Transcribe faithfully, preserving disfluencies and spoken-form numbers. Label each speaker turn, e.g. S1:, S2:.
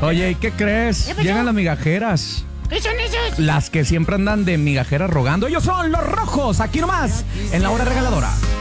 S1: Oye, ¿y qué crees?
S2: ¿Qué pasó?
S1: Llegan las migajeras.
S2: ¿Qué son esos?
S1: Las que siempre andan de migajeras rogando. Ellos son los rojos, aquí nomás, en la hora regaladora.